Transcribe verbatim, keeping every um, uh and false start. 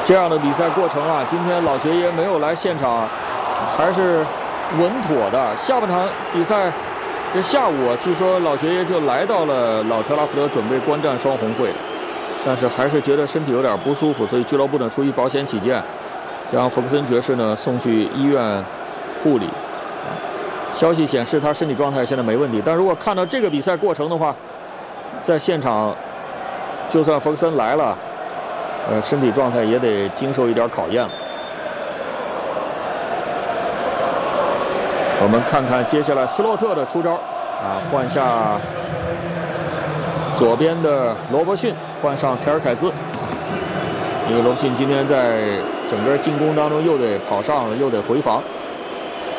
这样的比赛过程啊，今天老爵爷没有来现场，还是稳妥的。下半场比赛这下午啊，据说老爵爷就来到了老特拉福德，准备观战双红会，但是还是觉得身体有点不舒服，所以俱乐部呢出于保险起见，将弗格森爵士呢送去医院护理。消息显示他身体状态现在没问题，但如果看到这个比赛过程的话，在现场就算弗格森来了。呃，身体状态也得经受一点考验了。我们看看接下来斯洛特的出招啊，换下左边的罗伯逊，换上凯尔凯兹。因为罗伯逊今天在整个进攻当中又得跑上，又得回防。